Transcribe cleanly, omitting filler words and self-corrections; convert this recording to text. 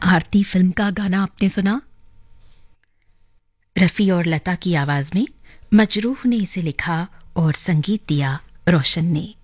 आरती film का गाना आपने सुना। रफ़ी और लता की आवाज में मजरूह ने इसे लिखा और संगीत दिया रोशन ने।